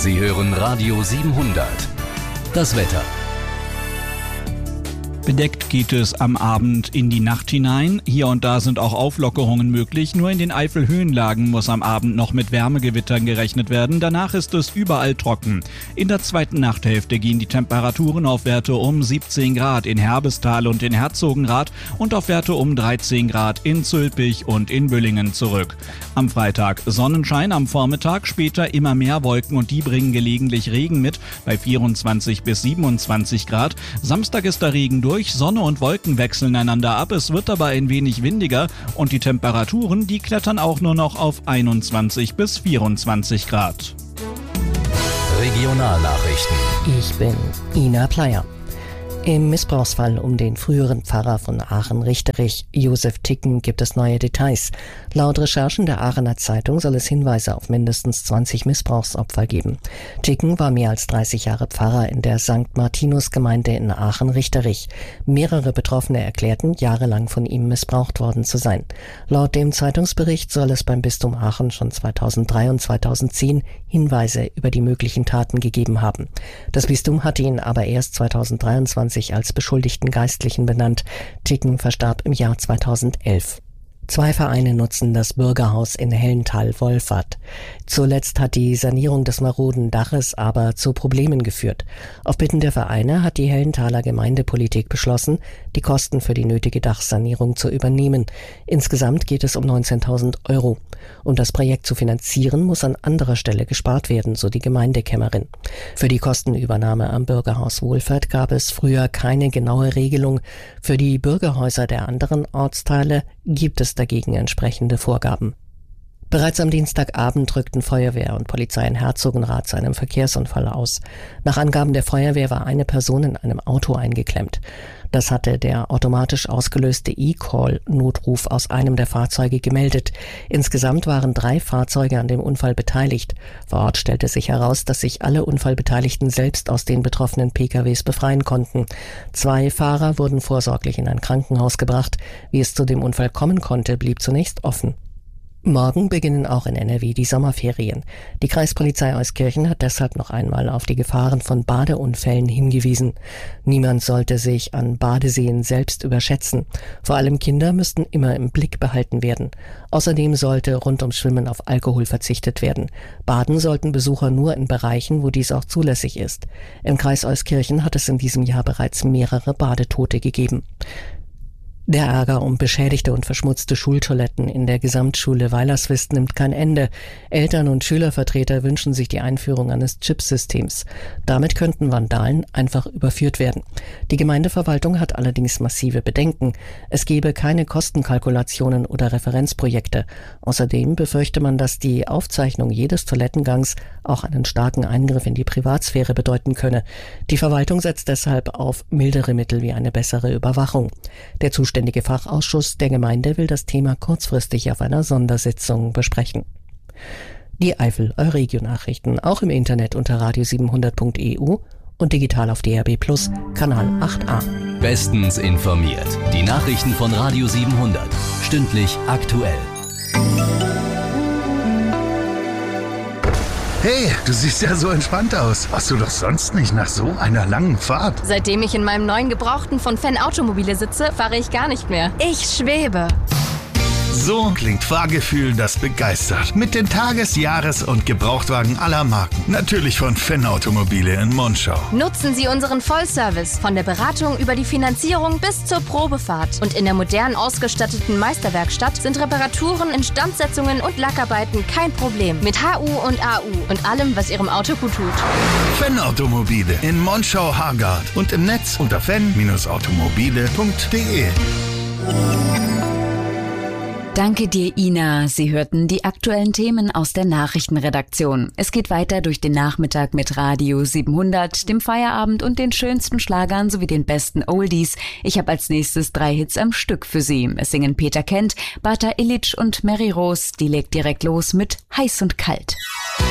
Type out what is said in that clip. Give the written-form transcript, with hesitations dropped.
Sie hören Radio 700. Das Wetter. Bedeckt geht es am Abend in die Nacht hinein. Hier und da sind auch Auflockerungen möglich. Nur in den Eifelhöhenlagen muss am Abend noch mit Wärmegewittern gerechnet werden. Danach ist es überall trocken. In der zweiten Nachthälfte gehen die Temperaturen auf Werte um 17 Grad in Herbestal und in Herzogenrath und auf Werte um 13 Grad in Zülpich und in Büllingen zurück. Am Freitag Sonnenschein am Vormittag, später immer mehr Wolken und die bringen gelegentlich Regen mit bei 24 bis 27 Grad. Samstag ist der Regen durch, Sonne und Wolken wechseln einander ab, es wird aber ein wenig windiger und die Temperaturen, die klettern auch nur noch auf 21 bis 24 Grad. Regionalnachrichten. Ich bin Ina Pleyer. Im Missbrauchsfall um den früheren Pfarrer von Aachen-Richterich, Josef Ticken, gibt es neue Details. Laut Recherchen der Aachener Zeitung soll es Hinweise auf mindestens 20 Missbrauchsopfer geben. Ticken war mehr als 30 Jahre Pfarrer in der St. Martinus-Gemeinde in Aachen-Richterich. Mehrere Betroffene erklärten, jahrelang von ihm missbraucht worden zu sein. Laut dem Zeitungsbericht soll es beim Bistum Aachen schon 2003 und 2010 Hinweise über die möglichen Taten gegeben haben. Das Bistum hatte ihn aber erst 2023 als beschuldigten Geistlichen benannt. Ticken verstarb im Jahr 2011. 2 Vereine nutzen das Bürgerhaus in Hellenthal-Wolfert. Zuletzt hat die Sanierung des maroden Daches aber zu Problemen geführt. Auf Bitten der Vereine hat die Hellenthaler Gemeindepolitik beschlossen, die Kosten für die nötige Dachsanierung zu übernehmen. Insgesamt geht es um 19.000 €. Um das Projekt zu finanzieren, muss an anderer Stelle gespart werden, so die Gemeindekämmerin. Für die Kostenübernahme am Bürgerhaus Wolfert gab es früher keine genaue Regelung. Für die Bürgerhäuser der anderen Ortsteile gibt es dagegen entsprechende Vorgaben. Bereits am Dienstagabend rückten Feuerwehr und Polizei in Herzogenrath zu einem Verkehrsunfall aus. Nach Angaben der Feuerwehr war eine Person in einem Auto eingeklemmt. Das hatte der automatisch ausgelöste E-Call-Notruf aus einem der Fahrzeuge gemeldet. Insgesamt waren 3 Fahrzeuge an dem Unfall beteiligt. Vor Ort stellte sich heraus, dass sich alle Unfallbeteiligten selbst aus den betroffenen PKWs befreien konnten. 2 Fahrer wurden vorsorglich in ein Krankenhaus gebracht. Wie es zu dem Unfall kommen konnte, blieb zunächst offen. Morgen beginnen auch in NRW die Sommerferien. Die Kreispolizei Euskirchen hat deshalb noch einmal auf die Gefahren von Badeunfällen hingewiesen. Niemand sollte sich an Badeseen selbst überschätzen. Vor allem Kinder müssten immer im Blick behalten werden. Außerdem sollte rund ums Schwimmen auf Alkohol verzichtet werden. Baden sollten Besucher nur in Bereichen, wo dies auch zulässig ist. Im Kreis Euskirchen hat es in diesem Jahr bereits mehrere Badetote gegeben. Der Ärger um beschädigte und verschmutzte Schultoiletten in der Gesamtschule Weilerswist nimmt kein Ende. Eltern und Schülervertreter wünschen sich die Einführung eines Chipsystems. Damit könnten Vandalen einfach überführt werden. Die Gemeindeverwaltung hat allerdings massive Bedenken. Es gebe keine Kostenkalkulationen oder Referenzprojekte. Außerdem befürchte man, dass die Aufzeichnung jedes Toilettengangs auch einen starken Eingriff in die Privatsphäre bedeuten könne. Die Verwaltung setzt deshalb auf mildere Mittel wie eine bessere Überwachung. Der zuständige Fachausschuss der Gemeinde will das Thema kurzfristig auf einer Sondersitzung besprechen. Die Eifel-Euregio-Nachrichten auch im Internet unter radio700.eu und digital auf DRB Plus, Kanal 8a. Bestens informiert. Die Nachrichten von Radio 700. Stündlich aktuell. Hey, du siehst ja so entspannt aus. Warst du doch sonst nicht nach so einer langen Fahrt? Seitdem ich in meinem neuen Gebrauchten von Fan Automobile sitze, fahre ich gar nicht mehr. Ich schwebe. So klingt Fahrgefühl, das begeistert. Mit den Tages-, Jahres- und Gebrauchtwagen aller Marken. Natürlich von Fan Automobile in Monschau. Nutzen Sie unseren Vollservice von der Beratung über die Finanzierung bis zur Probefahrt. Und in der modern ausgestatteten Meisterwerkstatt sind Reparaturen, Instandsetzungen und Lackarbeiten kein Problem. Mit HU und AU und allem, was Ihrem Auto gut tut. Fan Automobile in Monschau-Hargard und im Netz unter fan-automobile.de. Danke dir, Ina. Sie hörten die aktuellen Themen aus der Nachrichtenredaktion. Es geht weiter durch den Nachmittag mit Radio 700, dem Feierabend und den schönsten Schlagern sowie den besten Oldies. Ich habe als nächstes 3 Hits am Stück für Sie. Es singen Peter Kent, Bata Illich und Mary Rose. Die legt direkt los mit Heiß und Kalt.